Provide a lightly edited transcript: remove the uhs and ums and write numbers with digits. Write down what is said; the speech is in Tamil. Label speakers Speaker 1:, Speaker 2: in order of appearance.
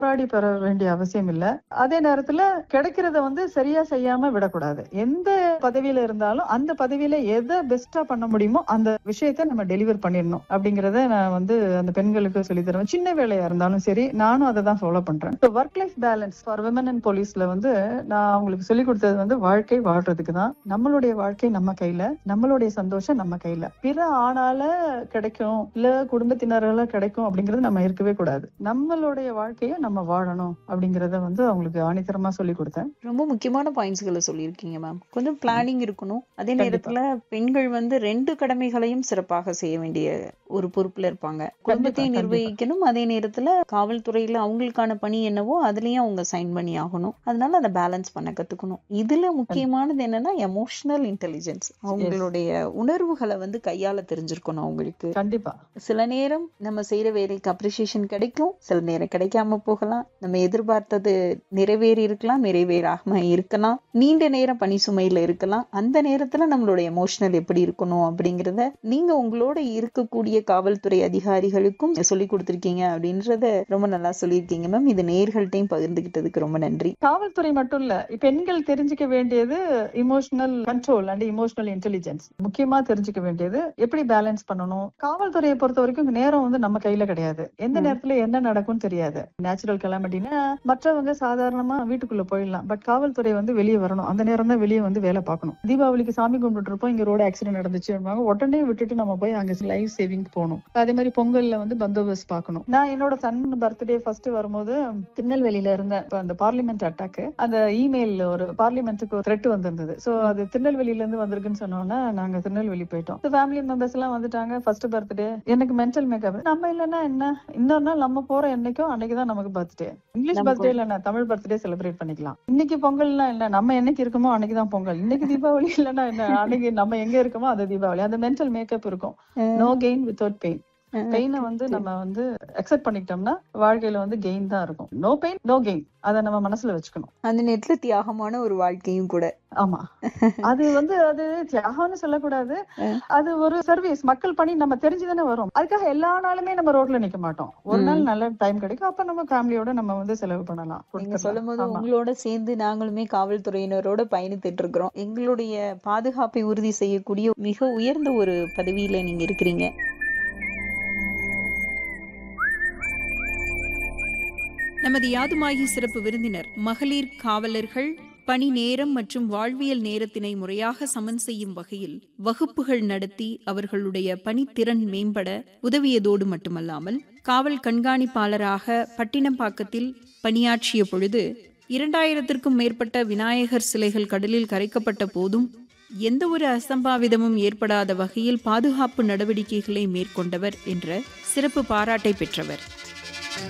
Speaker 1: போராடி பெற வேண்டிய அவசியம் இல்ல. அதே நேரத்துல கிடைக்கிறத வந்து சரியா செய்யாம விடக்கூடாது. எந்த பதவியில இருந்தாலும் அந்த பதவியில எதை பெஸ்டா பண்ண முடியுமோ அந்த விஷயத்த நம்ம டெலிவர் பண்ணிடணும் அப்படிங்கறத நான் வந்து அந்த பெண்களுக்கு சொல்லி தருவேன். சின்ன வேலையா இருந்தாலும் சரி, நானும் அதை தான் ஃபாலோ பண்றேன். Work life balance for women in போலீஸ்ல வந்து நான் அவங்களுக்கு சொல்லி கொடுத்தது வந்து வாழ்க்கை வாழ்றதுக்கு தான். நம்மளுடைய வாழ்க்கை நம்ம கையில, நம்மளுடைய சந்தோஷம் நம்ம கையில. பிற ஆணால கிடைக்கும் இல்ல குடும்பத்தினரால கிடைக்கும் அப்படிங்கறது நம்ம இருக்கவே கூடாது. நம்மளுடைய வாழ்க்கைய நம்ம வாழணும் அப்படிங்கறத வந்து அவங்களுக்கு ஆணித்தரமா சொல்லி கொடுத்தேன்.
Speaker 2: ரொம்ப முக்கியமான பாயிண்ட்ஸ்களை சொல்லியிருக்கீங்க மேம். கொஞ்சம் பிளானிங் இருக்கணும். அதே
Speaker 1: கண்டிப்பா.
Speaker 2: நேரத்துல பெண்கள் வந்து 2 கடமைகளையும் சிறப்பாக செய்ய வேண்டிய ஒரு பொறுப்புல இருப்பாங்க. குடும்பத்தை
Speaker 1: கண்டிப்பா.
Speaker 2: நிர்வகிக்கணும், அதே நேரத்துல காவல்துறையில அவங்களுக்கான பணி என்னவோ அதுலயும் அவங்க சைன் பண்ணி ஆகணும். அதனால அதை பேலன்ஸ் பண்ண கத்துக்கணும். இதுல முக்கியமானது என்னன்னா எமோஷனல் இன்டெலிஜென்ஸ். அவங்களுடைய உணர்வுகளை வந்து கையாள தெரிஞ்சிருக்கணும் அவங்களுக்கு.
Speaker 1: கண்டிப்பா.
Speaker 2: சில நேரம் நம்ம செய்யற வேலைக்கு அப்ரிசியேஷன் கிடைக்கும், சில நேரம் கிடைக்காம போகலாம். நம்ம எதிர்பார்த்தது நிறைவேறி இருக்கலாம், நிறைவேறாம இருக்கலாம், நீண்ட நேரம் பணி சுமையில இருக்கலாம். அந்த நேரத்துல நம்மளோட எமோஷனல் எப்படி இருக்கணும் அப்படிங்கறத நீங்க உங்களோட இருக்கக்கூடிய காவல்துறை அதிகாரிகளுக்கும் சொல்லி கொடுத்திருக்கீங்க அப்படின்றத ரொம்ப நல்லா சொல்லியிருக்கீங்க மேம். இது நேயர்கள்ட்டையும் பகிர்ந்துகிட்டதுக்கு ரொம்ப நன்றி.
Speaker 1: காவல்துறை மட்டும் இல்ல, பெண்கள் தெரிஞ்சுக்க வேண்டியது emotional control and emotional intelligence. முக்கியமா தெரிஞ்சுக்க வேண்டியது எப்படி பேலன்ஸ் பண்ணணும். காவல்துறையை பொறுத்த வரைக்கும் நேரம் வந்து நம்ம கையில கிடையாது. எந்த நேரத்துல என்ன நடக்கும்னு தெரியாது. நேச்சுரல் கலாமிட்டினா மற்றவங்க சாதாரணமா வீட்டுக்குள்ள போயிடலாம். பட் காவல்துறை வந்து வெளியே வரணும். அந்த நேரம் தான் வெளியே வந்து வேலை பார்க்கணும். தீபாவளிக்கு சாமி கும்பிட்டு இருப்போம், இங்க ரோடு ஆக்சிடென்ட் நடந்துச்சு, உடனே விட்டுட்டு நம்ம போய் அங்க லைஃப் சேவிங் போகணும். அதே மாதிரி பொங்கல்ல வந்து பந்தோபஸ்த் பார்க்கணும். நான் என்னோட சன் பர்த்டே ஃபர்ஸ்ட் வரும்போது திருநெல்வேலியில இருந்தேன். அந்த பார்லிமெண்ட் அட்டாக், அந்த இமெயில் ஒரு பார்லிமெண்ட்டுக்கு ஒரு த்ரெட் வந்திருந்தது. சோ அது திருநெல்வேலியில இருந்து வந்திருக்குன்னு சொன்னோன்னா நாங்க திருநெல்வேலி போயிட்டோம். ஃபேமிலி மெம்பர்ஸ் எல்லாம் வந்துட்டாங்க. ஃபர்ஸ்ட் பர்த்டே எனக்கு மென்டல் மேக்கப். நம்ம இல்லைன்னா என்ன, இன்னொரு நாள் நம்ம போற என்னைக்கோ அன்னைக்குதான் நமக்கு பர்த்டே. இங்கிலீஷ் பர்த்டே இல்லைன்னா தமிழ் பர்த்டே செலிப்ரேட் பண்ணிக்கலாம். இன்னைக்கு பொங்கல்லாம் இல்ல, நம்ம என்னைக்கு இருக்கோமோ அன்னைக்குதான் பொங்கல். இன்னைக்கு தீபாவளி இல்லைன்னா என்ன, அன்னைக்கு நம்ம எங்க இருக்கோமோ அது தீபாவளி. அந்த மென்டல் மேக்கப் இருக்கும். No gain without pain. பெயினை வந்து நம்ம வந்து அக்செப்ட் பண்ணிக்கிட்டோம்னா வாழ்க்கையில வந்து கெயின் தான் இருக்கும். நோ பெயின் நோ கெயின், அதை நம்ம மனசுல வச்சுக்கணும்.
Speaker 2: அந்த நேரத்துல தியாகமான ஒரு வாழ்க்கையும் கூட.
Speaker 1: ஆமா, அது வந்து அது தியாகம்னு சொல்லக்கூடாது. அது ஒரு சர்வீஸ், மக்கள் பணி. நம்ம தெரிஞ்சுதானே வரும். அதுக்காக எல்லா நாளுமே நம்ம ரோட்ல நிக்க மாட்டோம். ஒரு நாள் நல்ல டைம் கிடைக்கும், அப்ப நம்ம ஃபேமிலியோட நம்ம வந்து செலவு பண்ணலாம்.
Speaker 2: நீங்க சொல்லும் போது உங்களோட சேர்ந்து நாங்களுமே காவல்துறையினரோட பயணித்துட்டு இருக்கிறோம். எங்களுடைய பாதுகாப்பை உறுதி செய்யக்கூடிய மிக உயர்ந்த ஒரு பதவியில நீங்க இருக்கிறீங்க.
Speaker 3: நமது யாதுமாகி சிறப்பு விருந்தினர் மகளிர் காவலர்கள் பணி நேரம் மற்றும் வாழ்வியல் நேரத்தினை முறையாக சமன் செய்யும் வகையில் வகுப்புகள் நடத்தி அவர்களுடைய பணித்திறன் மேம்பட உதவியதோடு மட்டுமல்லாமல் காவல் கண்காணிப்பாளராக பட்டினப்பாக்கத்தில் பணியாற்றிய பொழுது 2000க்கும் மேற்பட்ட விநாயகர் சிலைகள் கடலில் கரைக்கப்பட்ட போதும் எந்த ஒரு அசம்பாவிதமும் ஏற்படாத வகையில் பாதுகாப்பு நடவடிக்கைகளை மேற்கொண்டவர் என்ற சிறப்பு பாராட்டை பெற்றவர்.